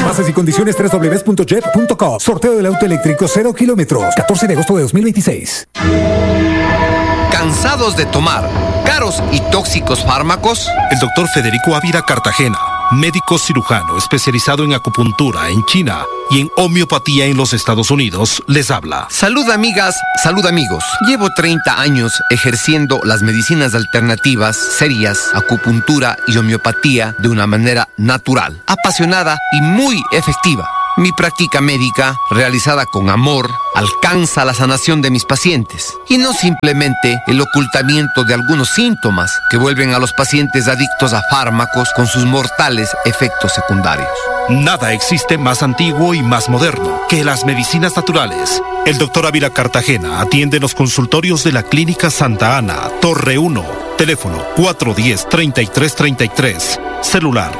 Bases y condiciones www.jet.com. Sorteo del auto eléctrico 0 kilómetros. 14 de agosto de 2026. ¿Cansados de tomar caros y tóxicos fármacos? El doctor Federico Ávila Cartagena, médico cirujano especializado en acupuntura en China y en homeopatía en los Estados Unidos, les habla. Salud amigas, salud amigos. Llevo 30 años ejerciendo las medicinas alternativas, serias, acupuntura y homeopatía de una manera natural, apasionada y muy efectiva. Mi práctica médica, realizada con amor, alcanza la sanación de mis pacientes y no simplemente el ocultamiento de algunos síntomas que vuelven a los pacientes adictos a fármacos con sus mortales efectos secundarios. Nada existe más antiguo y más moderno que las medicinas naturales. El doctor Ávila Cartagena atiende en los consultorios de la Clínica Santa Ana, Torre 1, teléfono 410-3333, celular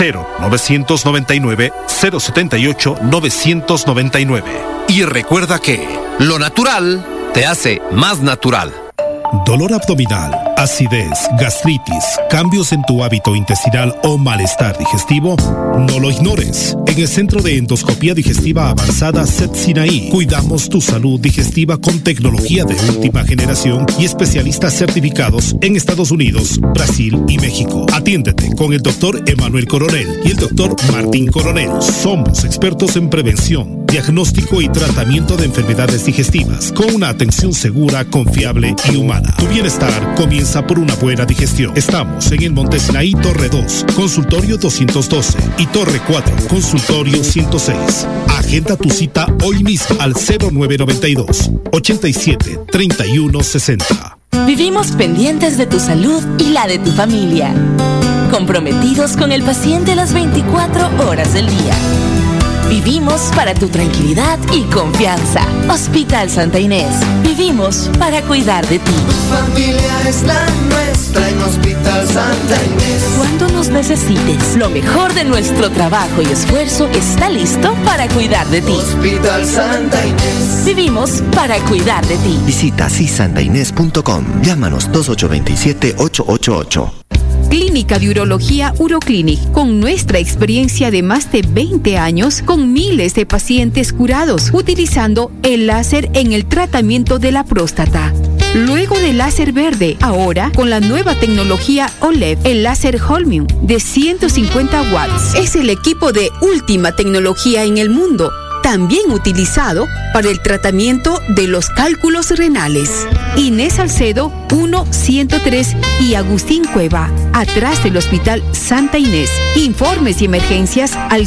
0999-078-999. Y recuerda que lo natural te hace más natural. Dolor abdominal, acidez, gastritis, cambios en tu hábito intestinal o malestar digestivo, no lo ignores. En el Centro de Endoscopía Digestiva Avanzada CET Sinaí, cuidamos tu salud digestiva con tecnología de última generación y especialistas certificados en Estados Unidos, Brasil y México. Atiéndete con el doctor Emanuel Coronel y el doctor Martín Coronel. Somos expertos en prevención, diagnóstico y tratamiento de enfermedades digestivas con una atención segura, confiable y humana. Tu bienestar comienza por una buena digestión. Estamos en el Monte Sinaí, Torre 2, consultorio 212 y Torre 4, consultorio 106. Agenda tu cita hoy mismo al 0992 87 31 60. Vivimos pendientes de tu salud y la de tu familia, comprometidos con el paciente las 24 horas del día. Vivimos para tu tranquilidad y confianza. Hospital Santa Inés. Vivimos para cuidar de ti. Tu familia es la nuestra en Hospital Santa Inés. Cuando nos necesites, lo mejor de nuestro trabajo y esfuerzo está listo para cuidar de ti. Hospital Santa Inés. Vivimos para cuidar de ti. Visita sisantainés.com. Llámanos 2827-888. Clínica de Urología Uroclinic, con nuestra experiencia de más de 20 años, con miles de pacientes curados, utilizando el láser en el tratamiento de la próstata. Luego del láser verde, ahora con la nueva tecnología OLED, el láser Holmium de 150 watts. Es el equipo de última tecnología en el mundo, también utilizado para el tratamiento de los cálculos renales. Inés Salcedo 1-103 y Agustín Cueva, atrás del Hospital Santa Inés. Informes y emergencias al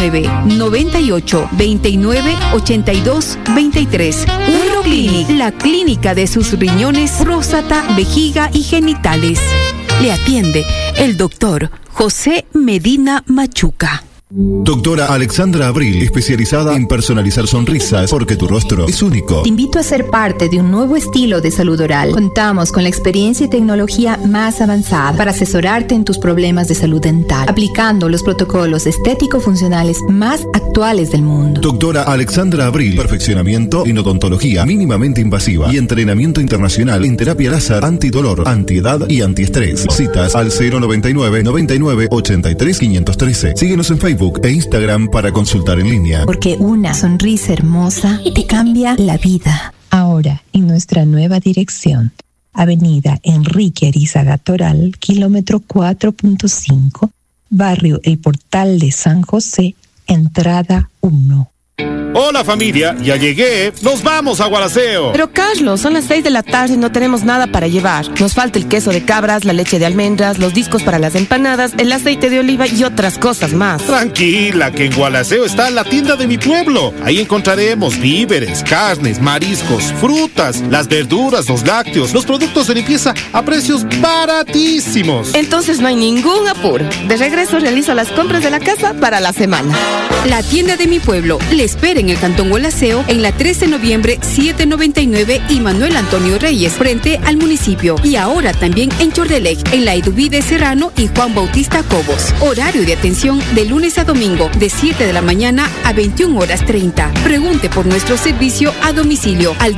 09-98-29-82-23. Uroclinic, la clínica de sus riñones, próstata, vejiga y genitales. Le atiende el doctor José Medina Machuca. Doctora Alexandra Abril, especializada en personalizar sonrisas, porque tu rostro es único. Te invito a ser parte de un nuevo estilo de salud oral. Contamos con la experiencia y tecnología más avanzada para asesorarte en tus problemas de salud dental, aplicando los protocolos estético-funcionales más actuales del mundo. Doctora Alexandra Abril, perfeccionamiento en odontología mínimamente invasiva y entrenamiento internacional en terapia láser, antidolor, antiedad y antiestrés. Citas al 099 99 83 513. Síguenos en Facebook e Instagram para consultar en línea. Porque una sonrisa hermosa te cambia la vida. Ahora, en nuestra nueva dirección, Avenida Enrique Arizaga Toral, kilómetro 4.5, barrio El Portal de San José, entrada 1. Hola familia, ya llegué. Nos vamos a Gualaceo. Pero Carlos, son las 6 de la tarde y no tenemos nada para llevar. Nos falta el queso de cabras, la leche de almendras, los discos para las empanadas, el aceite de oliva y otras cosas más. Tranquila, que en Gualaceo está la tienda de mi pueblo. Ahí encontraremos víveres, carnes, mariscos, frutas, las verduras, los lácteos, los productos de limpieza a precios baratísimos. Entonces no hay ningún apuro. De regreso realizo las compras de la casa para la semana. La tienda de mi pueblo le espera en el Cantón Gualaceo, en la 13 de noviembre 799 y Manuel Antonio Reyes, frente al municipio. Y ahora también en Chordelec, en la Eduvide Serrano y Juan Bautista Cobos. Horario de atención de lunes a domingo, de 7 de la mañana a 21:30. Pregunte por nuestro servicio a domicilio al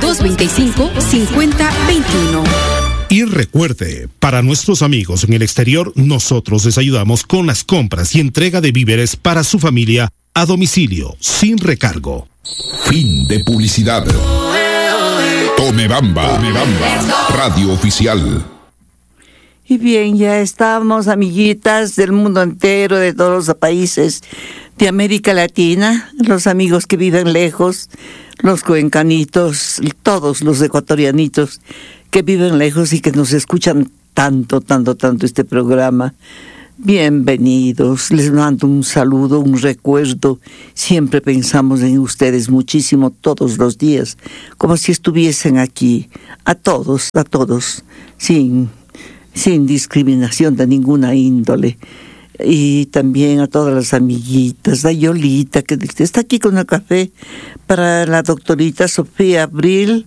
225-5021. Y recuerde, para nuestros amigos en el exterior, nosotros les ayudamos con las compras y entrega de víveres para su familia A domicilio, sin recargo. Fin de publicidad. Tome Bamba, radio oficial. Y bien, ya estamos, amiguitas del mundo entero, de todos los países de América Latina, los amigos que viven lejos, los cuencanitos, todos los ecuatorianitos que viven lejos y que nos escuchan tanto este programa. Bienvenidos, les mando un saludo, un recuerdo. Siempre pensamos en ustedes muchísimo todos los días, como si estuviesen aquí, a todos, sin discriminación de ninguna índole. Y también a todas las amiguitas, a Yolita, que está aquí con el café, para la doctorita Sofía Abril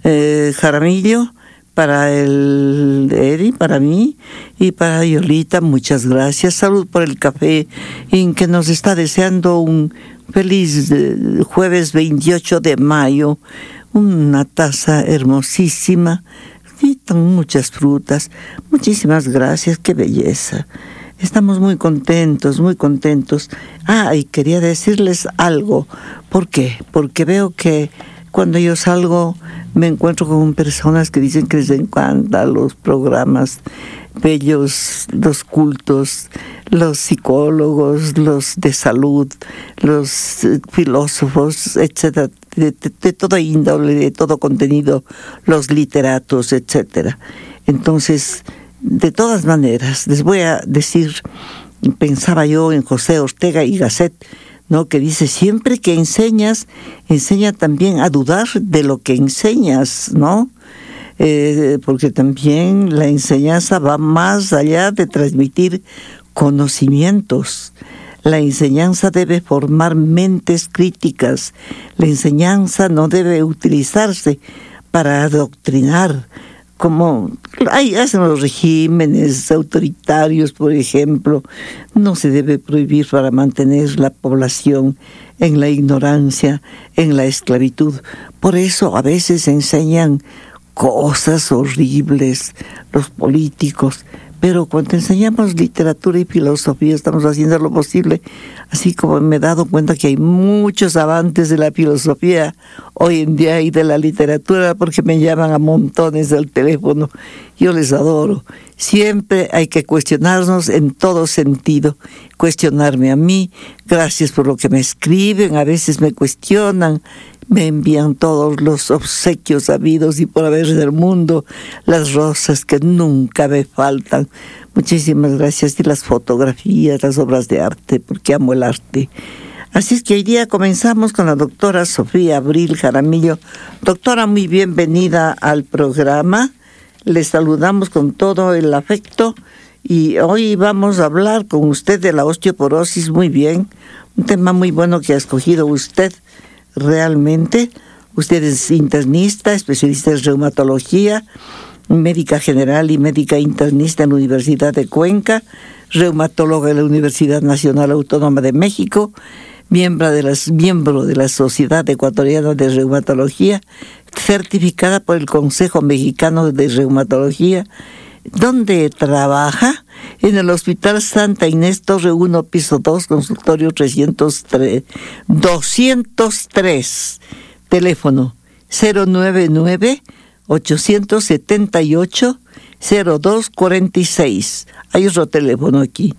Jaramillo, para el Eri, para mí, y para Yolita, muchas gracias. Salud por el café, en que nos está deseando un feliz jueves 28 de mayo, una taza hermosísima, y con muchas frutas. Muchísimas gracias, qué belleza. Estamos muy contentos, muy contentos. Y quería decirles algo. ¿Por qué? Porque veo que cuando yo salgo me encuentro con personas que dicen que les encantan los programas bellos, los cultos, los psicólogos, los de salud, los filósofos, etcétera, de toda índole, de todo contenido, los literatos, etcétera. Entonces, de todas maneras, les voy a decir, pensaba yo en José Ortega y Gasset, ¿no? Que dice, siempre que enseñas, enseña también a dudar de lo que enseñas, ¿no? Porque también la enseñanza va más allá de transmitir conocimientos. La enseñanza debe formar mentes críticas. La enseñanza no debe utilizarse para adoctrinar, como hacen los regímenes autoritarios, por ejemplo. No se debe prohibir para mantener la población en la ignorancia, en la esclavitud. Por eso a veces enseñan cosas horribles los políticos, pero cuando enseñamos literatura y filosofía estamos haciendo lo posible, así como me he dado cuenta que hay muchos amantes de la filosofía hoy en día y de la literatura, porque me llaman a montones del teléfono. Yo les adoro. Siempre hay que cuestionarnos en todo sentido, cuestionarme a mí. Gracias por lo que me escriben, a veces me cuestionan, me envían todos los obsequios habidos y por haber del mundo, las rosas que nunca me faltan. Muchísimas gracias. Y las fotografías, las obras de arte, porque amo el arte. Así es que hoy día comenzamos con la doctora Sofía Abril Jaramillo. Doctora, muy bienvenida al programa. Les saludamos con todo el afecto y hoy vamos a hablar con usted de la osteoporosis. Muy bien, un tema muy bueno que ha escogido usted. Realmente, usted es internista, especialista en reumatología, médica general y médica internista en la Universidad de Cuenca, reumatóloga de la Universidad Nacional Autónoma de México, miembro de la Sociedad Ecuatoriana de Reumatología, certificada por el Consejo Mexicano de Reumatología, donde trabaja en el Hospital Santa Inés, Torre 1, piso 2, consultorio 203, teléfono 099-878-0246. Hay otro teléfono aquí,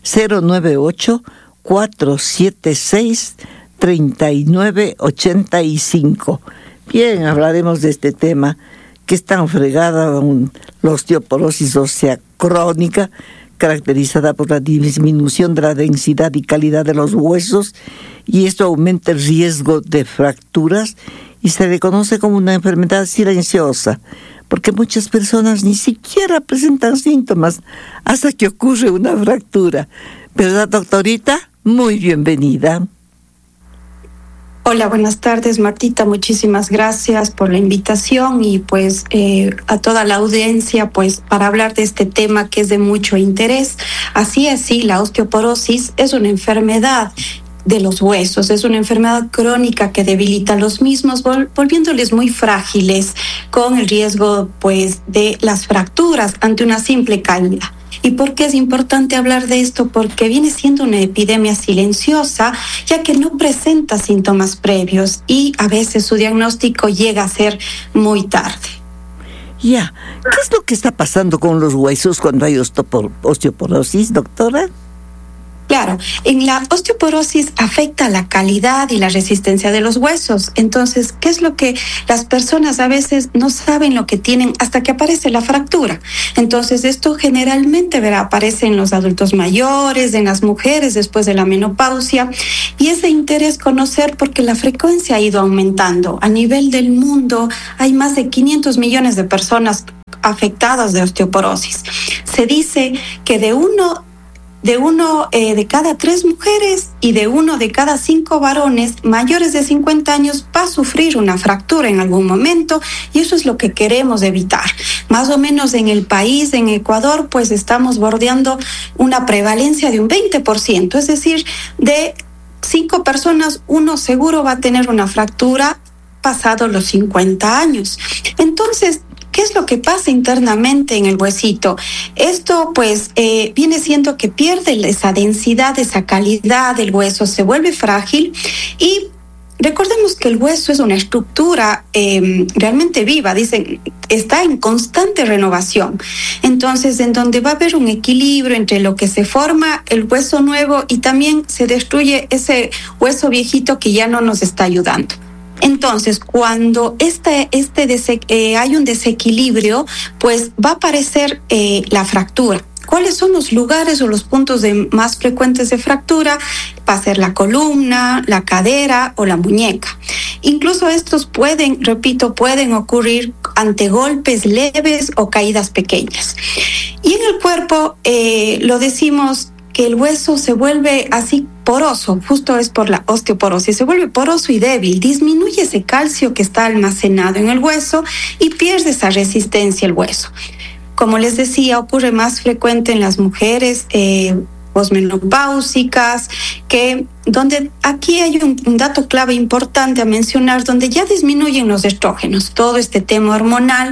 098-476-3985. Bien, hablaremos de este tema que es tan fregada, la osteoporosis ósea crónica, caracterizada por la disminución de la densidad y calidad de los huesos, y esto aumenta el riesgo de fracturas y se le conoce como una enfermedad silenciosa, porque muchas personas ni siquiera presentan síntomas hasta que ocurre una fractura. ¿Verdad, doctorita? Muy bienvenida. Hola, buenas tardes, Martita. Muchísimas gracias por la invitación y pues a toda la audiencia pues para hablar de este tema que es de mucho interés. Así es, sí, la osteoporosis es una enfermedad de los huesos, es una enfermedad crónica que debilita los mismos, volviéndoles muy frágiles, con el riesgo pues de las fracturas ante una simple caída. ¿Y por qué es importante hablar de esto? Porque viene siendo una epidemia silenciosa, ya que no presenta síntomas previos y a veces su diagnóstico llega a ser muy tarde. Ya, ¿qué es lo que está pasando con los huesos cuando hay osteoporosis, doctora? Claro, en la osteoporosis afecta la calidad y la resistencia de los huesos. Entonces, ¿qué es lo que las personas a veces no saben lo que tienen hasta que aparece la fractura? Entonces, esto generalmente aparece en los adultos mayores, en las mujeres después de la menopausia, y es de interés conocer porque la frecuencia ha ido aumentando. A nivel del mundo hay más de 500 millones de personas afectadas de osteoporosis. Se dice que de cada 3 mujeres y de 1 de cada 5 varones mayores de 50 años va a sufrir una fractura en algún momento, y eso es lo que queremos evitar. Más o menos en el país, en Ecuador, pues estamos bordeando una prevalencia de un 20%, es decir, de 5 personas, 1 seguro va a tener una fractura pasado los 50 años. Entonces, ¿qué es lo que pasa internamente en el huesito? Esto pues viene siendo que pierde esa densidad, esa calidad del hueso, se vuelve frágil, y recordemos que el hueso es una estructura realmente viva, dicen, está en constante renovación. Entonces, en donde va a haber un equilibrio entre lo que se forma el hueso nuevo y también se destruye ese hueso viejito que ya no nos está ayudando. Entonces, cuando hay un desequilibrio, pues va a aparecer la fractura. ¿Cuáles son los lugares o los puntos más frecuentes de fractura? Va a ser la columna, la cadera o la muñeca. Incluso estos pueden ocurrir ante golpes leves o caídas pequeñas. Y en el cuerpo, lo decimos que el hueso se vuelve así poroso, justo es por la osteoporosis, se vuelve poroso y débil, disminuye ese calcio que está almacenado en el hueso y pierde esa resistencia el hueso. Como les decía, ocurre más frecuente en las mujeres posmenopáusicas, donde aquí hay un dato clave importante a mencionar, donde ya disminuyen los estrógenos. Todo este tema hormonal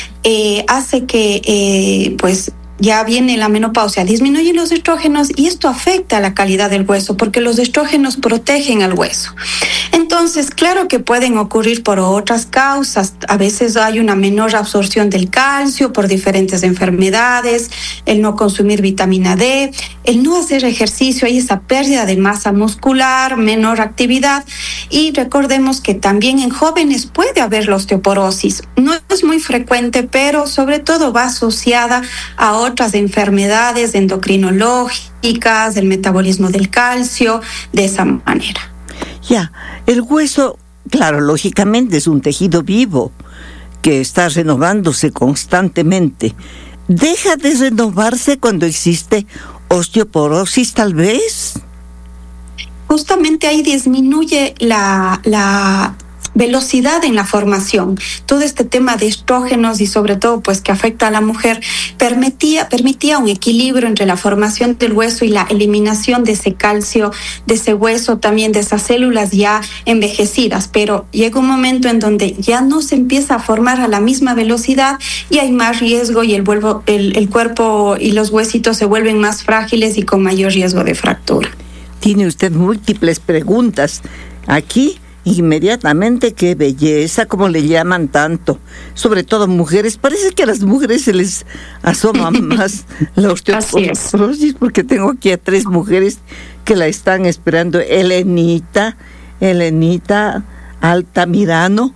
hace que ya viene la menopausia, disminuyen los estrógenos, y esto afecta la calidad del hueso porque los estrógenos protegen al hueso. Entonces, claro que pueden ocurrir por otras causas. A veces hay una menor absorción del calcio por diferentes enfermedades, el no consumir vitamina D, el no hacer ejercicio, hay esa pérdida de masa muscular, menor actividad, y recordemos que también en jóvenes puede haber la osteoporosis. No es muy frecuente, pero sobre todo va asociada a otras enfermedades endocrinológicas, del metabolismo del calcio, de esa manera. Ya, el hueso, claro, lógicamente es un tejido vivo que está renovándose constantemente. ¿Deja de renovarse cuando existe osteoporosis, tal vez? Justamente ahí disminuye la velocidad en la formación. Todo este tema de estrógenos y sobre todo pues que afecta a la mujer permitía un equilibrio entre la formación del hueso y la eliminación de ese calcio, de ese hueso, también de esas células ya envejecidas, pero llega un momento en donde ya no se empieza a formar a la misma velocidad y hay más riesgo, y el cuerpo y los huesitos se vuelven más frágiles y con mayor riesgo de fractura. Tiene usted múltiples preguntas aquí. Inmediatamente, qué belleza, como le llaman tanto, sobre todo mujeres. Parece que a las mujeres se les asoma más la osteoporosis, porque tengo aquí a 3 mujeres que la están esperando. Elenita Altamirano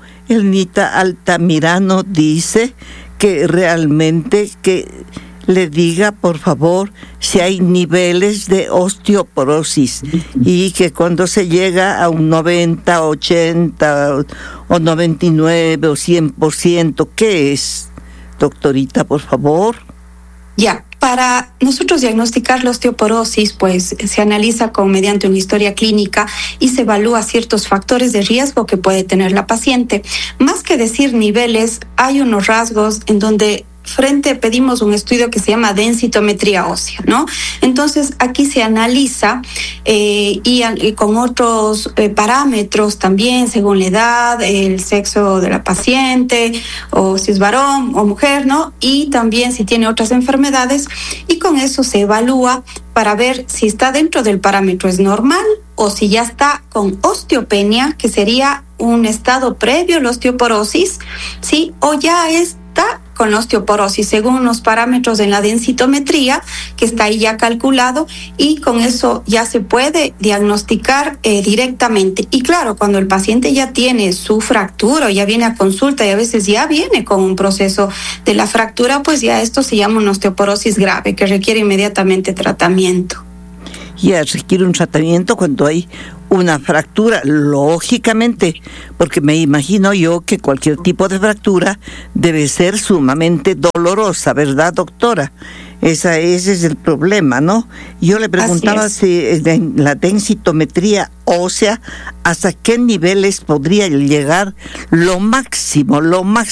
dice que realmente que le diga, por favor, si hay niveles de osteoporosis, y que cuando se llega a un 90, 80 o 99 o 100%, ¿qué es, doctorita, por favor? Ya, para nosotros diagnosticar la osteoporosis, pues se analiza mediante una historia clínica y se evalúa ciertos factores de riesgo que puede tener la paciente. Más que decir niveles, hay unos rasgos en donde frente pedimos un estudio que se llama densitometría ósea, ¿no? Entonces aquí se analiza y con otros parámetros también, según la edad, el sexo de la paciente, o si es varón o mujer, ¿no? Y también si tiene otras enfermedades, y con eso se evalúa para ver si está dentro del parámetro es normal o si ya está con osteopenia, que sería un estado previo a la osteoporosis, ¿sí? O ya está con osteoporosis según los parámetros en la densitometría, que está ahí ya calculado, y con eso ya se puede diagnosticar directamente. Y claro, cuando el paciente ya tiene su fractura, ya viene a consulta y a veces ya viene con un proceso de la fractura, pues ya esto se llama una osteoporosis grave que requiere inmediatamente tratamiento. Ya requiere un tratamiento cuando hay una fractura, lógicamente, porque me imagino yo que cualquier tipo de fractura debe ser sumamente dolorosa, ¿verdad, doctora? Ese es el problema, ¿no? Yo le preguntaba si en la densitometría ósea, ¿hasta qué niveles podría llegar lo máximo?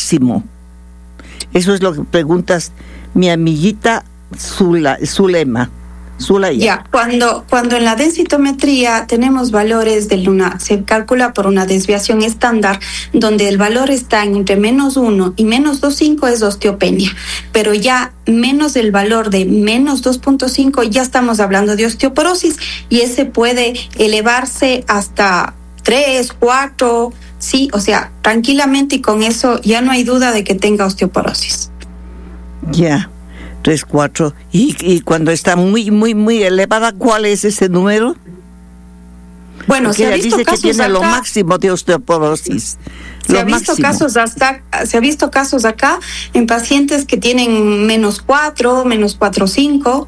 Eso es lo que preguntas mi amiguita Zulema. Ya, cuando en la densitometría tenemos valores de se calcula por una desviación estándar, donde el valor está entre -1 y -2.5 es osteopenia, pero ya menos del valor de -2.5 ya estamos hablando de osteoporosis, y ese puede elevarse hasta 3, 4, sí, o sea, tranquilamente, y con eso ya no hay duda de que tenga osteoporosis. Ya. 3, 4, y cuando está muy, muy, muy elevada, ¿cuál es ese número? Bueno, porque se ha visto dice casos que tiene acá, lo máximo de osteoporosis. Se ha visto casos acá en pacientes que tienen -4, -4.5.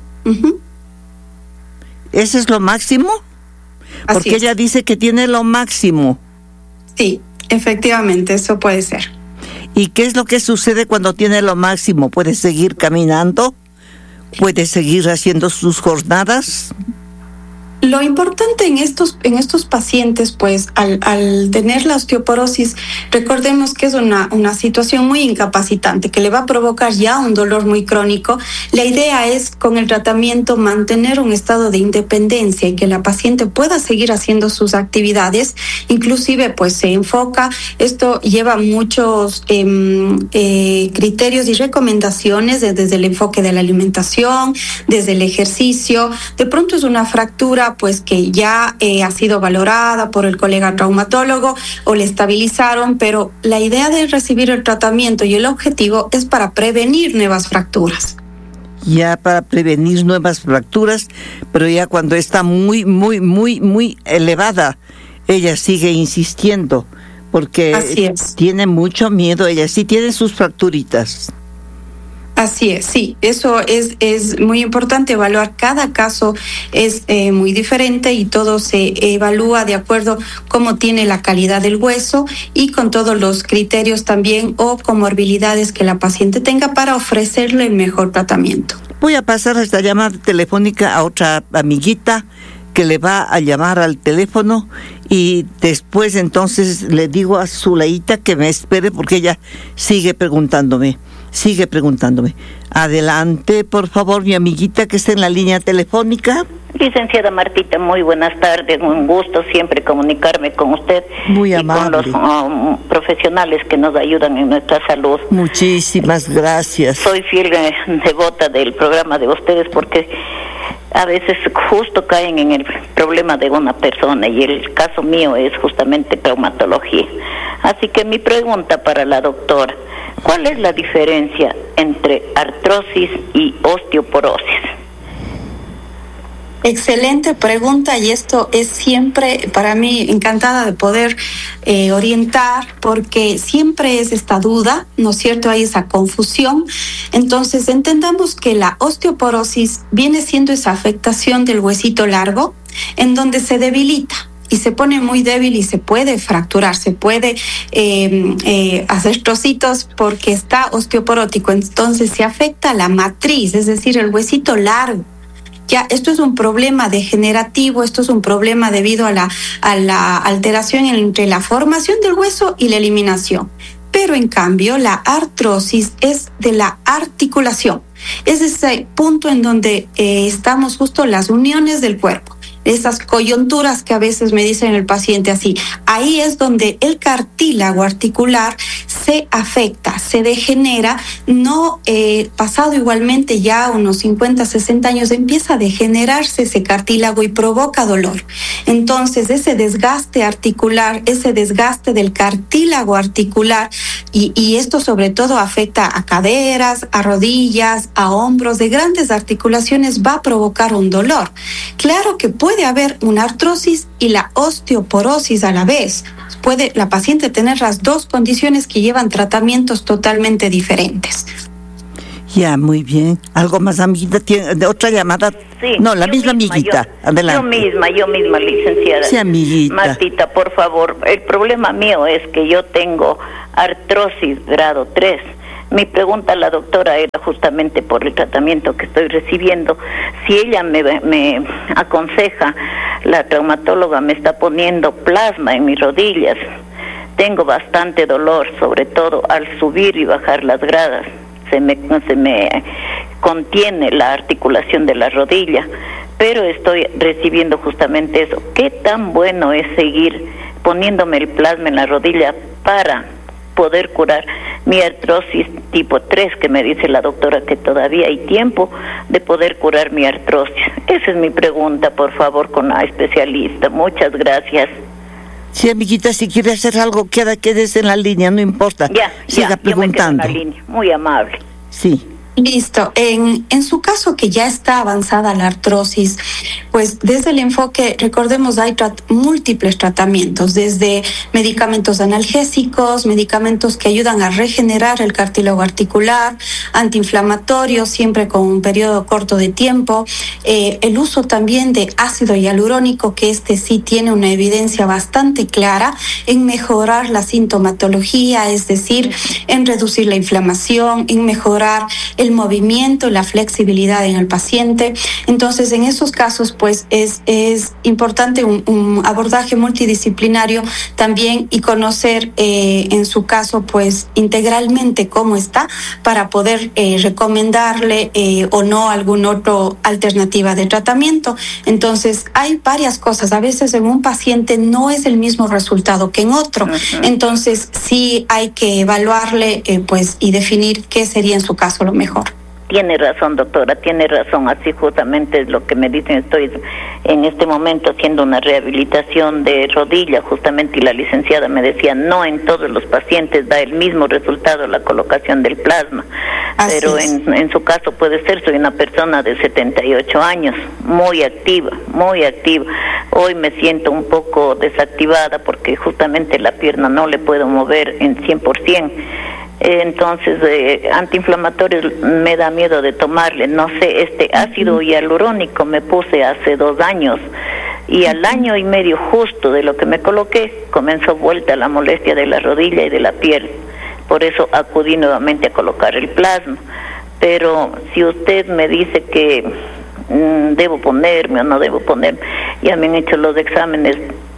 ¿Ese es lo máximo? Porque ella dice que tiene lo máximo. Sí, efectivamente, eso puede ser. ¿Y qué es lo que sucede cuando tiene lo máximo? ¿Puede seguir caminando? ¿Puede seguir haciendo sus jornadas? Lo importante en estos pacientes, pues, al tener la osteoporosis, recordemos que es una situación muy incapacitante, que le va a provocar ya un dolor muy crónico. La idea es, con el tratamiento, mantener un estado de independencia y que la paciente pueda seguir haciendo sus actividades. Inclusive, pues, se enfoca, esto lleva muchos criterios y recomendaciones desde el enfoque de la alimentación, desde el ejercicio. De pronto es una fractura pues que ya ha sido valorada por el colega traumatólogo o le estabilizaron, pero la idea de recibir el tratamiento y el objetivo es para prevenir nuevas fracturas. Ya para prevenir nuevas fracturas, pero ya cuando está muy, muy, muy, muy elevada, ella sigue insistiendo, porque tiene mucho miedo, ella sí tiene sus fracturitas. Así es, sí, eso es muy importante. Evaluar cada caso es muy diferente, y todo se evalúa de acuerdo cómo tiene la calidad del hueso y con todos los criterios también o comorbilidades que la paciente tenga para ofrecerle el mejor tratamiento. Voy a pasar esta llamada telefónica a otra amiguita que le va a llamar al teléfono, y después entonces le digo a Zuleita que me espere porque ella sigue preguntándome. Adelante, por favor, mi amiguita que está en la línea telefónica. Licenciada Martita, muy buenas tardes. Un gusto siempre comunicarme con usted. Muy amable. Y con los profesionales que nos ayudan en nuestra salud. Muchísimas gracias. Soy fiel devota del programa de ustedes porque a veces justo caen en el problema de una persona, y el caso mío es justamente traumatología. Así que mi pregunta para la doctora: ¿cuál es la diferencia entre artrosis y osteoporosis? Excelente pregunta, y esto es siempre para mí encantada de poder orientar, porque siempre es esta duda, ¿no es cierto? Hay esa confusión. Entonces entendamos que la osteoporosis viene siendo esa afectación del huesito largo, en donde se debilita y se pone muy débil y se puede fracturar, se puede hacer trocitos porque está osteoporótico. Entonces se afecta la matriz, es decir, el huesito largo. Ya, esto es un problema degenerativo, esto es un problema debido a la alteración entre la formación del hueso y la eliminación. pero en cambio la artrosis es de la articulación. Es ese punto en donde estamos justo las uniones del cuerpo. Esas coyunturas que a veces me dicen el paciente así, ahí es donde el cartílago articular se afecta, se degenera, pasado igualmente ya unos 50, 60 años empieza a degenerarse ese cartílago y provoca dolor. Entonces ese desgaste articular, ese desgaste del cartílago articular y esto sobre todo afecta a caderas, a rodillas, a hombros, de grandes articulaciones va a provocar un dolor. Claro que puede haber una artrosis y la osteoporosis a la vez. Puede la paciente tener las dos condiciones que llevan tratamientos totalmente diferentes. Ya, muy bien. ¿Algo más, amiguita? ¿Tiene otra llamada? Sí. No, la misma amiguita. Adelante. Yo misma, licenciada. Sí, amiguita. Martita, por favor. El problema mío es que yo tengo artrosis grado 3. Mi pregunta a la doctora era justamente por el tratamiento que estoy recibiendo. Si ella me aconseja, la traumatóloga me está poniendo plasma en mis rodillas. Tengo bastante dolor, sobre todo al subir y bajar las gradas. Se me contiene la articulación de la rodilla, pero estoy recibiendo justamente eso. ¿Qué tan bueno es seguir poniéndome el plasma en la rodilla para poder curar mi artrosis tipo 3, que me dice la doctora que todavía hay tiempo de poder curar mi artrosis? Esa es mi pregunta, por favor, con la especialista. Muchas gracias. Sí, amiguita, si quiere hacer algo, quédese en la línea, no importa. Siga preguntando. Yo me quedo en la línea. Muy amable. Sí. Listo. En su caso que ya está avanzada la artrosis, pues desde el enfoque, recordemos, hay múltiples tratamientos, desde medicamentos analgésicos, medicamentos que ayudan a regenerar el cartílago articular, antiinflamatorios, siempre con un periodo corto de tiempo, el uso también de ácido hialurónico, que sí tiene una evidencia bastante clara en mejorar la sintomatología, es decir, en reducir la inflamación, en mejorar el movimiento, la flexibilidad en el paciente. Entonces, en esos casos, pues es importante un abordaje multidisciplinario también y conocer en su caso, pues integralmente cómo está para poder recomendarle o no alguna otra alternativa de tratamiento. Entonces, hay varias cosas. A veces en un paciente no es el mismo resultado que en otro. Entonces, sí hay que evaluarle pues y definir qué sería en su caso lo mejor. Tiene razón, doctora, tiene razón. Así justamente es lo que me dicen. Estoy en este momento haciendo una rehabilitación de rodilla, justamente, y la licenciada me decía, no en todos los pacientes da el mismo resultado la colocación del plasma. Así pero en su caso puede ser. Soy una persona de 78 años, muy activa, muy activa. Hoy me siento un poco desactivada porque justamente la pierna no le puedo mover en 100%. Entonces, antiinflamatorios me da miedo de tomarle. No sé, ácido hialurónico me puse hace 2 años y al año y medio justo de lo que me coloqué, comenzó vuelta la molestia de la rodilla y de la pierna. Por eso acudí nuevamente a colocar el plasma. Pero si usted me dice que debo ponerme o no debo ponerme, ya me han hecho los exámenes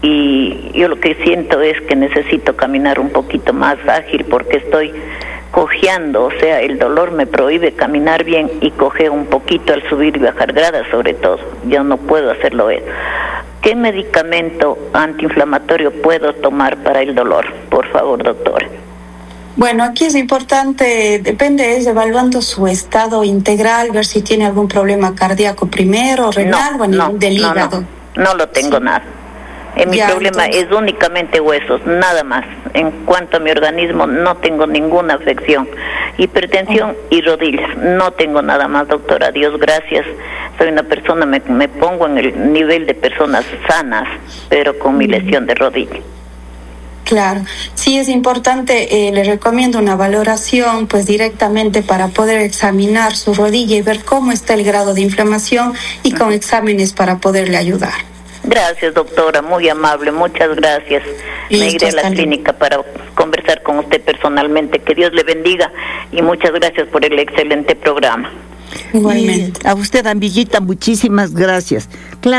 y yo lo que siento es que necesito caminar un poquito más ágil porque estoy cojeando, o sea, el dolor me prohíbe caminar bien y cojeo un poquito al subir y bajar gradas, sobre todo. Yo no puedo hacerlo eso. ¿Qué medicamento antiinflamatorio puedo tomar para el dolor? Por favor, doctora. Bueno, aquí es importante, depende, es evaluando su estado integral, ver si tiene algún problema cardíaco primero, renal o a nivel del hígado. No lo tengo nada. Mi problema es únicamente huesos, nada más. En cuanto a mi organismo, no tengo ninguna afección. Hipertensión y rodillas, no tengo nada más, doctora. Dios gracias. Soy una persona, me pongo en el nivel de personas sanas, pero con mi lesión de rodilla. Claro, sí es importante, le recomiendo una valoración pues directamente para poder examinar su rodilla y ver cómo está el grado de inflamación y con exámenes para poderle ayudar. Gracias, doctora, muy amable, muchas gracias. Me iré a la clínica para conversar con usted personalmente. Que Dios le bendiga y muchas gracias por el excelente programa. Igualmente. A usted, amiguita, muchísimas gracias. Claro,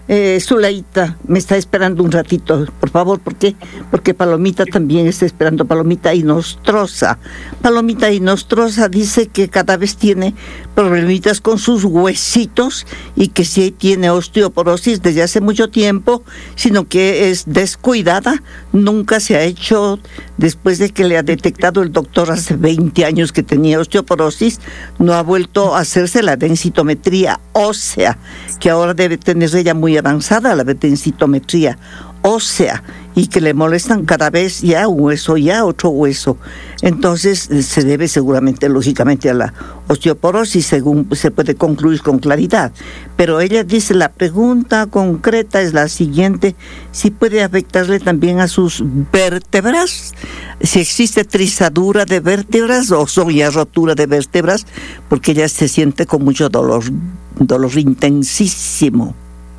Zulaita me está esperando un ratito, por favor, ¿por qué? Porque Palomita también está esperando, Palomita Inostroza. Palomita Inostroza dice que cada vez tiene problemitas con sus huesitos y que sí tiene osteoporosis desde hace mucho tiempo, sino que es descuidada, nunca se ha hecho, después de que le ha detectado el doctor hace 20 años que tenía osteoporosis, no ha vuelto a hacerse la densitometría ósea, que ahora debe tener ella muy avanzada, la densitometría ósea, y que le molestan cada vez ya un hueso, ya otro hueso. Entonces se debe seguramente, lógicamente, a la osteoporosis, según se puede concluir con claridad. Pero ella dice, la pregunta concreta es la siguiente: si puede afectarle también a sus vértebras, si existe trizadura de vértebras o son ya rotura de vértebras, porque ella se siente con mucho dolor intensísimo.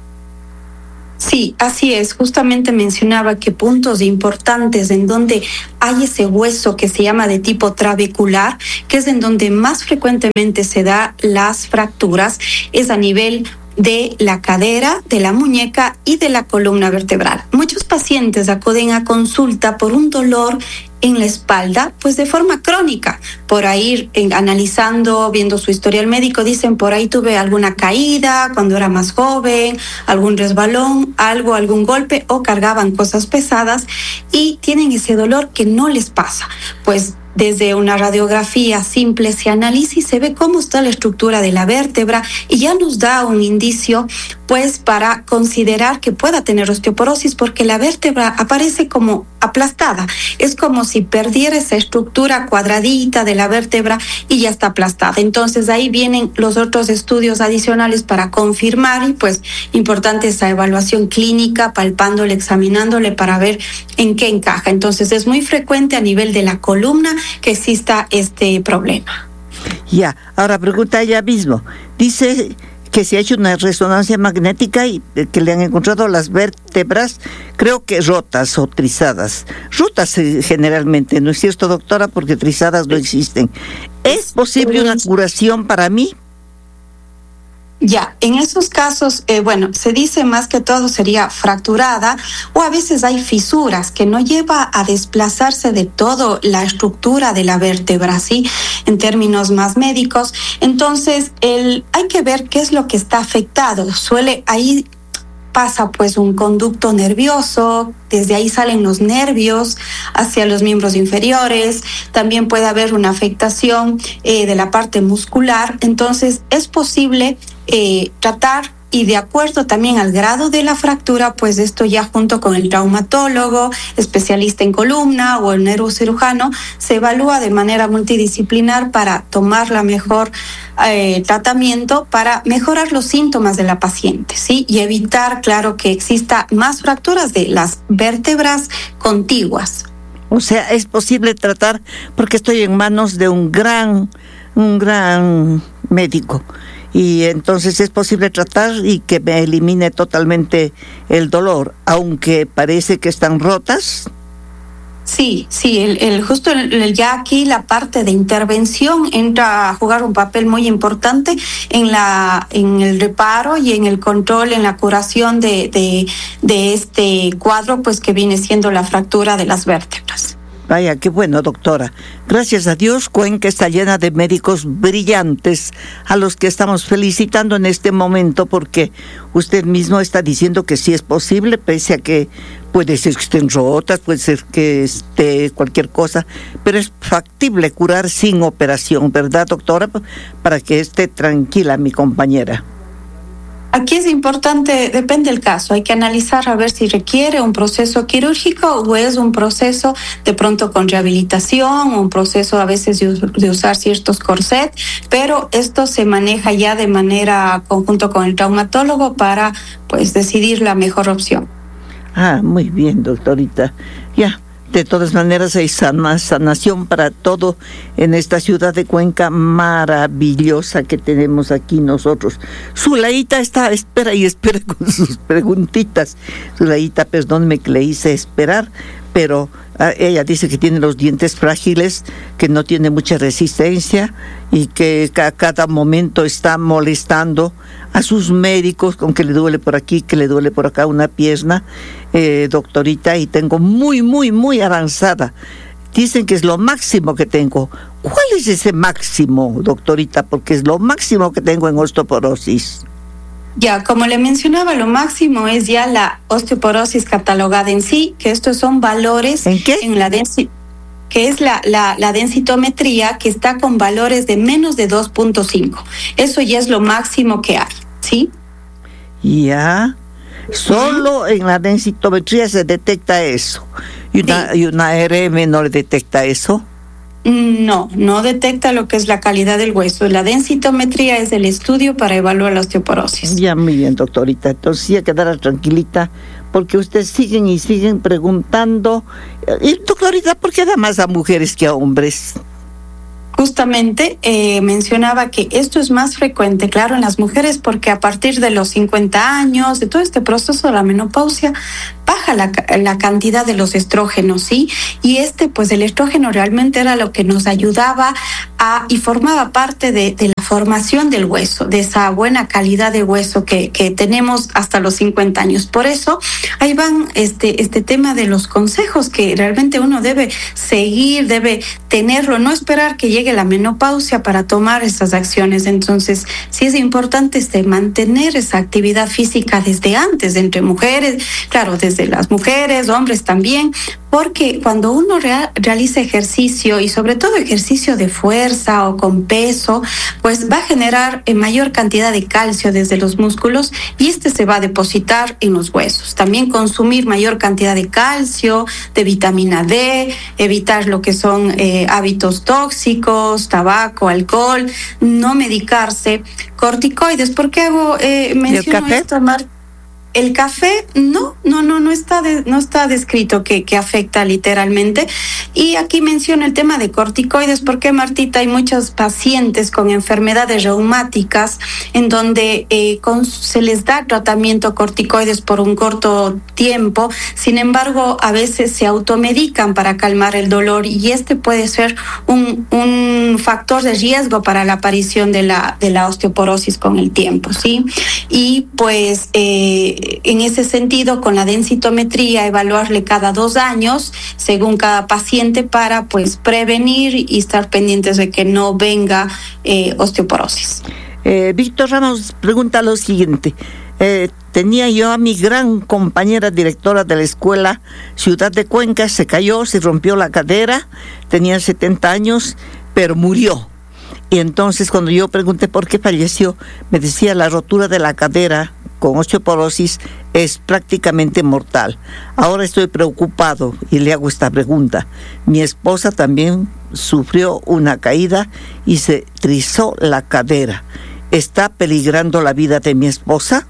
Sí, así es. Justamente mencionaba que puntos importantes en donde hay ese hueso que se llama de tipo trabecular, que es en donde más frecuentemente se da las fracturas, es a nivel de la cadera, de la muñeca y de la columna vertebral. Muchos pacientes acuden a consulta por un dolor en la espalda, pues de forma crónica. Por ahí, analizando, viendo su historial médico, dicen, por ahí tuve alguna caída cuando era más joven, algún resbalón, algún golpe, o cargaban cosas pesadas y tienen ese dolor que no les pasa. Pues desde una radiografía simple se analiza y se ve cómo está la estructura de la vértebra y ya nos da un indicio pues para considerar que pueda tener osteoporosis, porque la vértebra aparece como aplastada. Es como si perdiera esa estructura cuadradita de la vértebra y ya está aplastada. Entonces ahí vienen los otros estudios adicionales para confirmar, y pues importante esa evaluación clínica, palpándole, examinándole para ver en qué encaja. Entonces es muy frecuente a nivel de la columna que exista este problema. Ya, ahora pregunta ella mismo. Dice que se ha hecho una resonancia magnética y que le han encontrado las vértebras, creo que rotas o trizadas. Rotas generalmente, ¿no es cierto, doctora? Porque trizadas no existen. ¿Es posible una curación para mí? Ya, en esos casos, se dice más que todo sería fracturada, o a veces hay fisuras que no lleva a desplazarse de todo la estructura de la vértebra, ¿sí? En términos más médicos. Entonces, hay que ver qué es lo que está afectado. Ahí pasa pues un conducto nervioso, desde ahí salen los nervios hacia los miembros inferiores, también puede haber una afectación de la parte muscular. Entonces es posible tratar, y de acuerdo también al grado de la fractura, pues esto ya junto con el traumatólogo, especialista en columna o el neurocirujano, se evalúa de manera multidisciplinar para tomar la mejor tratamiento para mejorar los síntomas de la paciente, ¿sí? Y evitar, claro, que exista más fracturas de las vértebras contiguas. O sea, es posible tratar, porque estoy en manos de un gran médico, y entonces es posible tratar y que me elimine totalmente el dolor, aunque parece que están rotas. Sí, ya aquí la parte de intervención entra a jugar un papel muy importante en el reparo y en el control, en la curación de este cuadro, pues que viene siendo la fractura de las vértebras. Vaya, qué bueno, doctora. Gracias a Dios, Cuenca está llena de médicos brillantes a los que estamos felicitando en este momento, porque usted mismo está diciendo que sí es posible, pese a que puede ser que estén rotas, puede ser que esté cualquier cosa, pero es factible curar sin operación, ¿verdad, doctora? Para que esté tranquila mi compañera. Aquí es importante, depende del caso, hay que analizar a ver si requiere un proceso quirúrgico o es un proceso de pronto con rehabilitación, o un proceso a veces de usar ciertos corsets, pero esto se maneja ya de manera conjunto con el traumatólogo para pues decidir la mejor opción. Ah, muy bien, doctorita. Ya. De todas maneras hay sanación para todo en esta ciudad de Cuenca maravillosa que tenemos aquí nosotros. Zulaita espera con sus preguntitas. Zulaita, perdónme que le hice esperar, pero ella dice que tiene los dientes frágiles, que no tiene mucha resistencia y que a cada momento está molestando a sus médicos con que le duele por aquí, que le duele por acá una pierna, doctorita, y tengo muy avanzada. Dicen que es lo máximo que tengo. ¿Cuál es ese máximo, doctorita? Porque es lo máximo que tengo en osteoporosis. Ya, como le mencionaba, lo máximo es ya la osteoporosis catalogada en sí, que estos son valores ¿en qué? En la que es la densitometría, que está con valores de menos de 2.5. Eso ya es lo máximo que hay, ¿sí? Ya, solo en la densitometría se detecta eso. ¿Y una RM no le detecta eso? No detecta lo que es la calidad del hueso. La densitometría es el estudio para evaluar la osteoporosis. Ya, muy bien, doctorita. Entonces ya quedará tranquilita, porque ustedes siguen preguntando. Y doctorita, ¿por qué da más a mujeres que a hombres? Justamente mencionaba que esto es más frecuente, claro, en las mujeres, porque a partir de los 50 años, de todo este proceso de la menopausia, baja la cantidad de los estrógenos, ¿sí? Y pues el estrógeno realmente era lo que nos ayudaba y formaba parte de la formación del hueso, de esa buena calidad de hueso que tenemos hasta los 50 años. Por eso, ahí van este tema de los consejos que realmente uno debe seguir, debe tenerlo, no esperar que llegue la menopausia para tomar estas acciones. Entonces, sí es importante mantener esa actividad física desde antes, entre mujeres, claro, desde las mujeres, hombres también, porque cuando uno realiza ejercicio, y sobre todo ejercicio de fuerza o con peso, pues va a generar mayor cantidad de calcio desde los músculos y se va a depositar en los huesos. También consumir mayor cantidad de calcio, de vitamina D, evitar lo que son hábitos tóxicos, tabaco, alcohol, no medicarse, corticoides. ¿Por qué menciono esto, Marta? El café no está descrito que afecta literalmente. Y aquí menciono el tema de corticoides porque, Martita, hay muchos pacientes con enfermedades reumáticas en donde se les da tratamiento corticoides por un corto tiempo. Sin embargo, a veces se automedican para calmar el dolor y puede ser un factor de riesgo para la aparición de la osteoporosis con el tiempo, ¿sí? Y pues en ese sentido, con la densitometría, evaluarle cada 2 años, según cada paciente, para pues prevenir y estar pendientes de que no venga osteoporosis. Víctor Ramos pregunta lo siguiente. Tenía yo a mi gran compañera directora de la escuela Ciudad de Cuenca, se cayó, se rompió la cadera, tenía 70 años, pero murió. Y entonces cuando yo pregunté por qué falleció, me decía la rotura de la cadera con osteoporosis es prácticamente mortal. Ahora estoy preocupado y le hago esta pregunta. Mi esposa también sufrió una caída y se trizó la cadera. ¿Está peligrando la vida de mi esposa?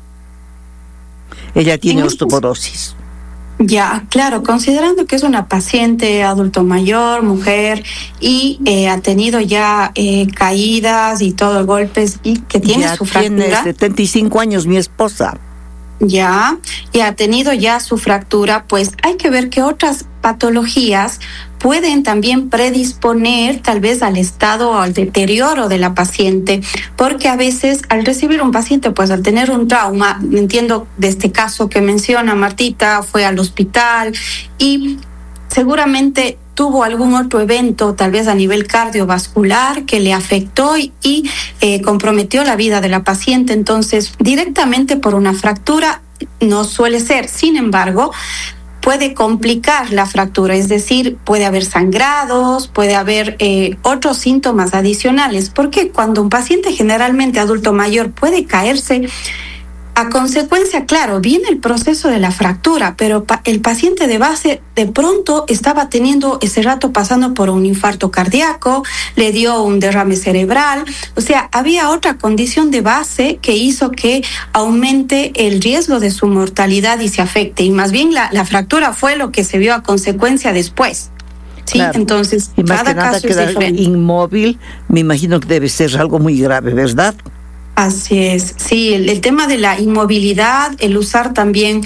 Ella tiene osteoporosis. Ya, claro, considerando que es una paciente adulto mayor, mujer, y ha tenido ya caídas y todo, golpes, y que tiene su fractura. Tiene 75 años mi esposa. Ya, y ha tenido ya su fractura, pues hay que ver que otras patologías pueden también predisponer tal vez al estado o al deterioro de la paciente, porque a veces al recibir un paciente, pues al tener un trauma, entiendo de este caso que menciona Martita, fue al hospital y seguramente tuvo algún otro evento, tal vez a nivel cardiovascular, que le afectó y comprometió la vida de la paciente. Entonces, directamente por una fractura no suele ser. Sin embargo, puede complicar la fractura, es decir, puede haber sangrados, puede haber otros síntomas adicionales, porque cuando un paciente generalmente adulto mayor puede caerse, a consecuencia, claro, viene el proceso de la fractura, pero el paciente de base de pronto estaba teniendo ese rato pasando por un infarto cardíaco, le dio un derrame cerebral, o sea, había otra condición de base que hizo que aumente el riesgo de su mortalidad y se afecte, y más bien la fractura fue lo que se vio a consecuencia después. Sí, claro. Entonces, y más cada caso es diferente. Inmóvil, me imagino que debe ser algo muy grave, ¿verdad? Así es, sí, el tema de la inmovilidad, el usar también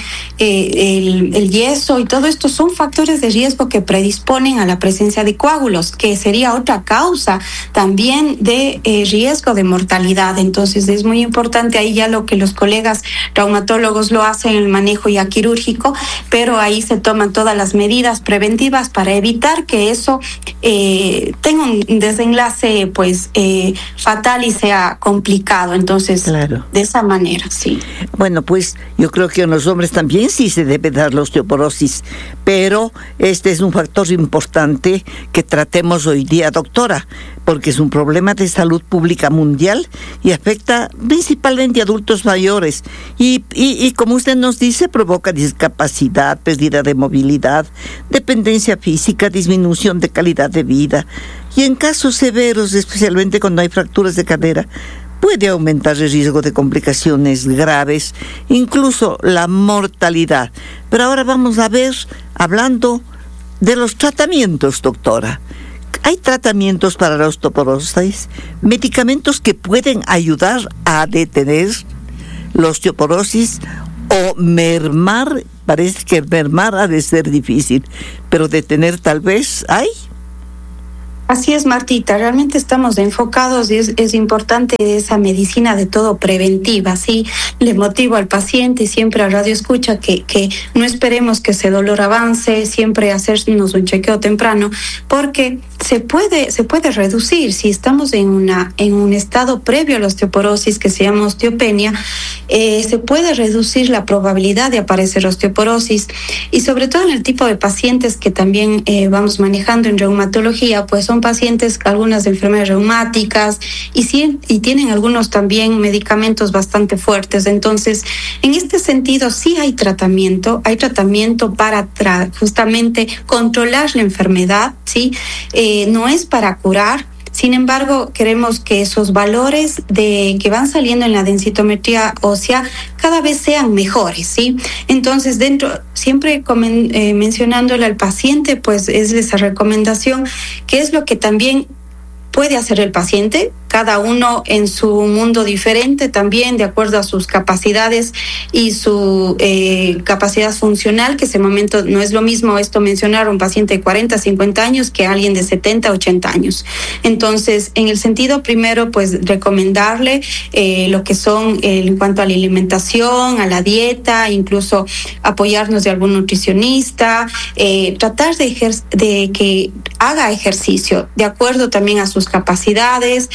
el yeso y todo esto son factores de riesgo que predisponen a la presencia de coágulos, que sería otra causa también de riesgo de mortalidad. Entonces es muy importante ahí ya lo que los colegas traumatólogos lo hacen, el manejo ya quirúrgico, pero ahí se toman todas las medidas preventivas para evitar que eso tenga un desenlace pues fatal y sea complicado. Entonces, claro, de esa manera, sí. Bueno, pues yo creo que en los hombres también sí se debe dar la osteoporosis, pero este es un factor importante que tratemos hoy día, doctora, porque es un problema de salud pública mundial y afecta principalmente a adultos mayores. Y como usted nos dice, provoca discapacidad, pérdida de movilidad, dependencia física, disminución de calidad de vida. Y en casos severos, especialmente cuando hay fracturas de cadera, puede aumentar el riesgo de complicaciones graves, incluso la mortalidad. Pero ahora vamos a ver, hablando de los tratamientos, doctora. ¿Hay tratamientos para la osteoporosis? ¿Medicamentos que pueden ayudar a detener la osteoporosis o mermar? Parece que mermar ha de ser difícil, pero detener tal vez hay. Así es, Martita, realmente estamos enfocados y es importante esa medicina de todo preventiva, ¿sí? Le motivo al paciente, siempre a Radio Escucha, que no esperemos que ese dolor avance, siempre hacernos un chequeo temprano, porque se puede reducir. Si estamos en un estado previo a la osteoporosis, que se llama osteopenia, se puede reducir la probabilidad de aparecer osteoporosis, y sobre todo en el tipo de pacientes que también vamos manejando en reumatología, pues son pacientes con algunas enfermedades reumáticas y tienen algunos también medicamentos bastante fuertes. Entonces, en este sentido, sí hay tratamiento para justamente controlar la enfermedad, ¿sí? No es para curar. Sin embargo, queremos que esos valores que van saliendo en la densitometría ósea cada vez sean mejores, ¿sí? Entonces, siempre mencionándole al paciente, pues es esa recomendación, que es lo que también puede hacer el paciente, cada uno en su mundo diferente también, de acuerdo a sus capacidades y su capacidad funcional, que ese momento no es lo mismo esto mencionar a un paciente de 40, 50 años que a alguien de 70, 80 años. Entonces, en el sentido primero, pues recomendarle lo que son en cuanto a la alimentación, a la dieta, incluso apoyarnos de algún nutricionista, tratar de que haga ejercicio, de acuerdo también a sus capacidades,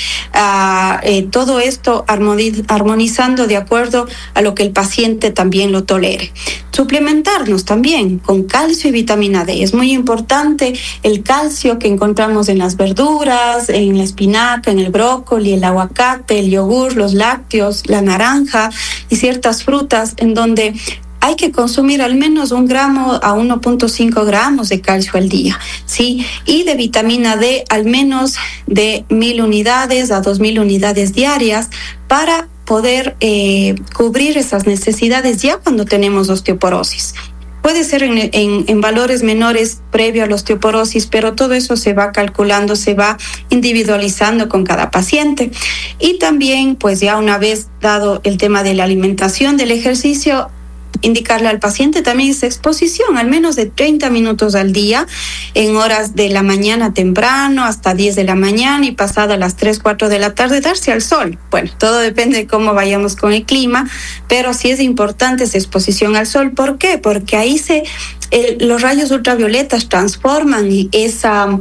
todo esto armonizando de acuerdo a lo que el paciente también lo tolere. Suplementarnos también con calcio y vitamina D. Es muy importante el calcio que encontramos en las verduras, en la espinaca, en el brócoli, el aguacate, el yogur, los lácteos, la naranja y ciertas frutas, en donde hay que consumir al menos 1 gramo a 1.5 gramos de calcio al día, ¿sí? Y de vitamina D al menos de 1,000 unidades a 2,000 unidades diarias para poder cubrir esas necesidades ya cuando tenemos osteoporosis. Puede ser en valores menores previo a la osteoporosis, pero todo eso se va calculando, se va individualizando con cada paciente. Y también, pues ya una vez dado el tema de la alimentación, del ejercicio, indicarle al paciente también esa exposición, al menos de 30 minutos al día, en horas de la mañana temprano hasta 10 de la mañana y pasada las 3, 4 de la tarde, darse al sol. Bueno, todo depende de cómo vayamos con el clima, pero sí es importante esa exposición al sol. ¿Por qué? Porque ahí los rayos ultravioletas transforman esa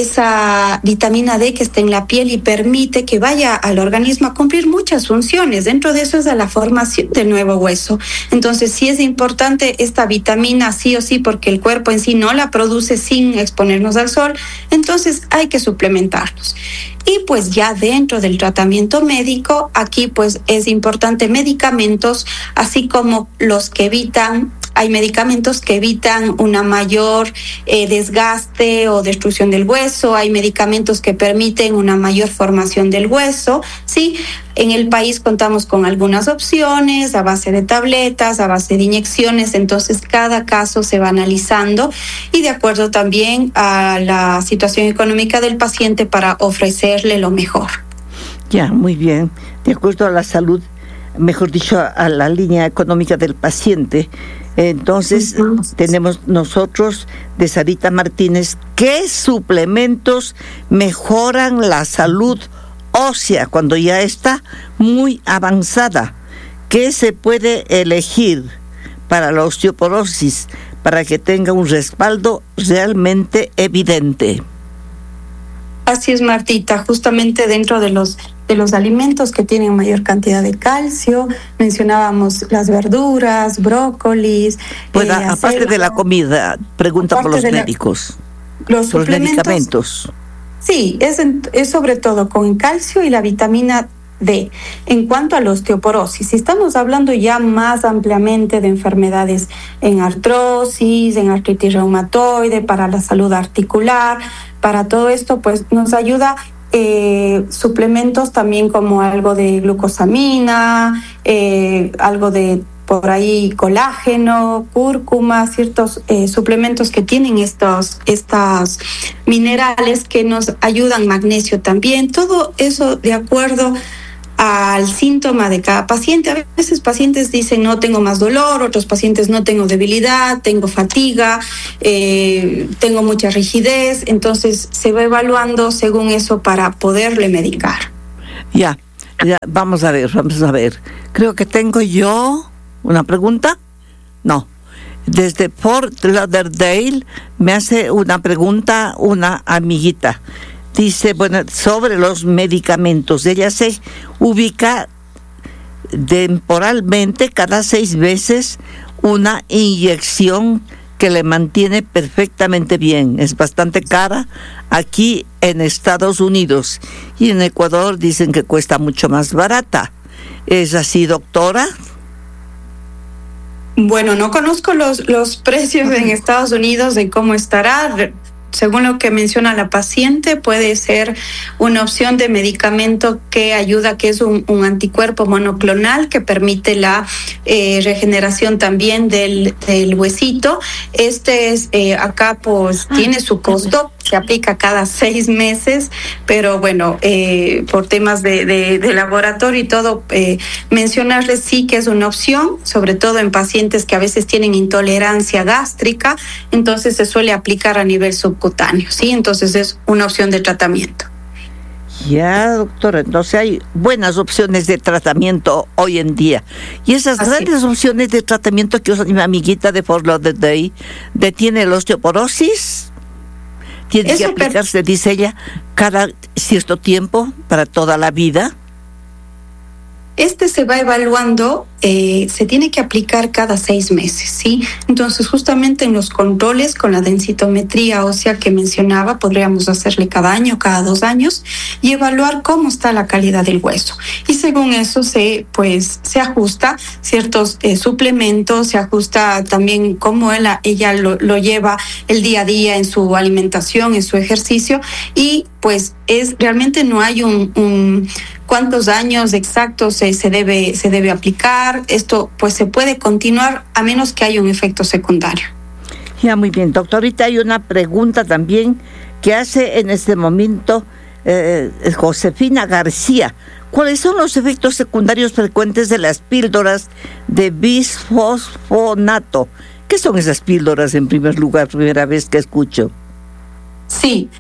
vitamina D que está en la piel y permite que vaya al organismo a cumplir muchas funciones. Dentro de eso es la formación del nuevo hueso. Entonces sí es importante esta vitamina sí o sí, porque el cuerpo en sí no la produce sin exponernos al sol. Entonces hay que suplementarnos. Y pues ya dentro del tratamiento médico, aquí pues es importante medicamentos, así como los que hay medicamentos que evitan una mayor desgaste o destrucción del hueso, hay medicamentos que permiten una mayor formación del hueso, ¿sí? En el país contamos con algunas opciones a base de tabletas, a base de inyecciones, entonces cada caso se va analizando y de acuerdo también a la situación económica del paciente para ofrecerle lo mejor. Ya, muy bien. De acuerdo a la salud, mejor dicho, a la línea económica del paciente. Entonces, tenemos nosotros de Sarita Martínez, ¿qué suplementos mejoran la salud ósea cuando ya está muy avanzada? ¿Qué se puede elegir para la osteoporosis para que tenga un respaldo realmente evidente? Así es, Martita, justamente dentro de los alimentos que tienen mayor cantidad de calcio, mencionábamos las verduras, brócolis. Aparte de la comida, pregunta por los médicos. Los medicamentos. Sí, es sobre todo con calcio y la vitamina D. En cuanto a la osteoporosis, si estamos hablando ya más ampliamente de enfermedades en artrosis, en artritis reumatoide, para la salud articular, para todo esto, pues nos ayuda suplementos también como algo de glucosamina, algo de por ahí colágeno, cúrcuma, ciertos suplementos que tienen estos minerales que nos ayudan, magnesio también, todo eso de acuerdo al síntoma de cada paciente. A veces pacientes dicen no tengo más dolor, otros pacientes no tengo debilidad, tengo fatiga, tengo mucha rigidez, entonces se va evaluando según eso para poderle medicar. Ya, vamos a ver. Creo que tengo yo una pregunta. No, desde Fort Lauderdale me hace una pregunta una amiguita. Dice, sobre los medicamentos. Ella se ubica temporalmente cada 6 meses una inyección que le mantiene perfectamente bien. Es bastante cara aquí en Estados Unidos. Y en Ecuador dicen que cuesta mucho más barata. ¿Es así, doctora? Bueno, no conozco los precios en Estados Unidos de cómo estará. Según lo que menciona la paciente, puede ser una opción de medicamento que ayuda, que es un anticuerpo monoclonal que permite la regeneración también del huesito. Este es acá pues tiene su costo, se aplica cada 6 meses, pero bueno, por temas de laboratorio y todo, mencionarles sí que es una opción, sobre todo en pacientes que a veces tienen intolerancia gástrica, entonces se suele aplicar a nivel subcutáneo, ¿sí? Entonces es una opción de tratamiento. Ya, doctora, entonces hay buenas opciones de tratamiento hoy en día. Y esas grandes opciones de tratamiento que usa mi amiguita de Fort Lauderdale, ¿detiene la osteoporosis? ¿Tiene que aplicarse, dice ella, cada cierto tiempo para toda la vida? Este se va evaluando, se tiene que aplicar cada 6 meses, ¿sí? Entonces, justamente en los controles con la densitometría ósea que mencionaba, podríamos hacerle cada año, cada 2 años, y evaluar cómo está la calidad del hueso. Y según eso se ajusta ciertos suplementos, se ajusta también cómo ella lo lleva el día a día en su alimentación, en su ejercicio, y pues realmente no hay un cuántos años exactos se debe aplicar. Esto pues se puede continuar a menos que haya un efecto secundario. Ya, muy bien, doctorita. Hay una pregunta también que hace en este momento Josefina García. ¿Cuáles son los efectos secundarios frecuentes de las píldoras de bisfosfonato? ¿Qué son esas píldoras en primer lugar? Primera vez que escucho. Sí,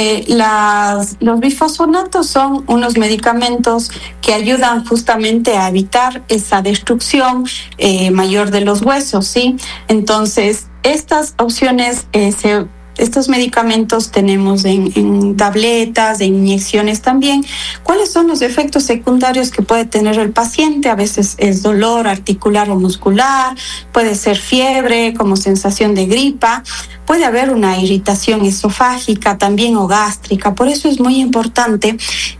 los bifosfonatos son unos medicamentos que ayudan justamente a evitar esa destrucción mayor de los huesos, ¿sí? Entonces, estas opciones estos medicamentos tenemos en tabletas, en inyecciones también. ¿Cuáles son los efectos secundarios que puede tener el paciente? A veces es dolor articular o muscular, puede ser fiebre como sensación de gripa, puede haber una irritación esofágica también o gástrica. Por eso es muy importante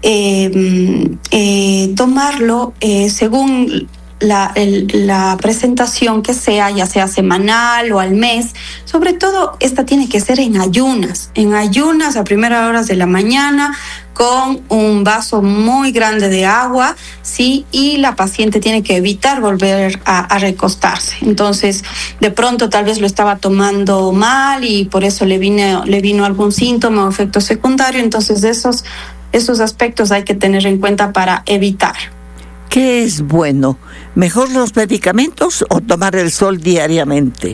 tomarlo según la presentación que sea, ya sea semanal o al mes. Sobre todo, esta tiene que ser en ayunas a primeras horas de la mañana, con un vaso muy grande de agua, ¿sí? Y la paciente tiene que evitar volver a recostarse. Entonces, de pronto tal vez lo estaba tomando mal y por eso le vino algún síntoma o efecto secundario. Entonces, de esos esos aspectos hay que tener en cuenta para evitar. ¿Qué es bueno? ¿Mejor los medicamentos o tomar el sol diariamente?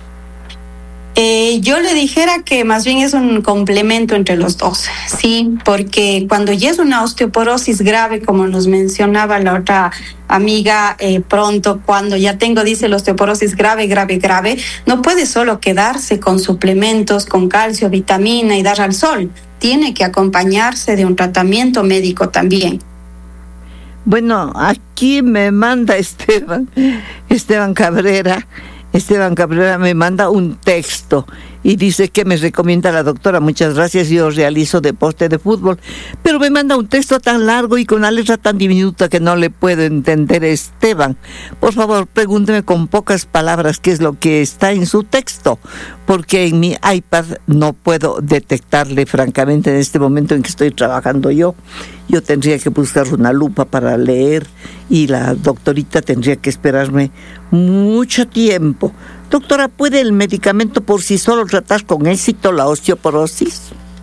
Yo le dijera que más bien es un complemento entre los dos, sí, porque cuando ya es una osteoporosis grave, como nos mencionaba la otra amiga, pronto, cuando ya dice la osteoporosis grave, no puede solo quedarse con suplementos, con calcio, vitamina y dar al sol. Tiene que acompañarse de un tratamiento médico también. Bueno, aquí me manda Esteban Cabrera. Esteban Cabrera me manda un texto y dice que me recomienda la doctora. Muchas gracias, yo realizo deporte de fútbol, pero me manda un texto tan largo y con una letra tan diminuta que no le puedo entender. Esteban, por favor, pregúnteme con pocas palabras qué es lo que está en su texto, porque en mi iPad no puedo detectarle, francamente, en este momento en que estoy trabajando yo tendría que buscar una lupa para leer y la doctorita tendría que esperarme mucho tiempo. Doctora, ¿puede el medicamento por sí solo tratar con éxito la osteoporosis?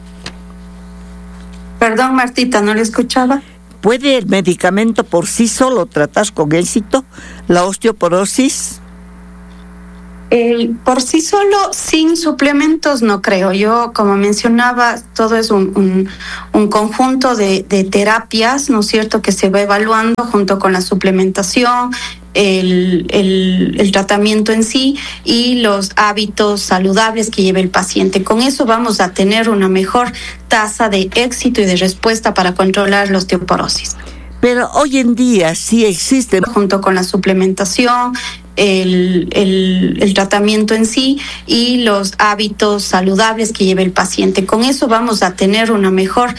Perdón, Martita, no le escuchaba. ¿Puede el medicamento por sí solo tratar con éxito la osteoporosis? Por sí solo, sin suplementos, no creo. Yo, como mencionaba, todo es un conjunto de terapias, ¿no es cierto?, que se va evaluando junto con la suplementación, el tratamiento en sí y los hábitos saludables que lleve el paciente. Con eso vamos a tener una mejor tasa de éxito y de respuesta para controlar la osteoporosis. Pero hoy en día sí existen, junto con la suplementación, el tratamiento en sí y los hábitos saludables que lleve el paciente. Con eso vamos a tener una mejor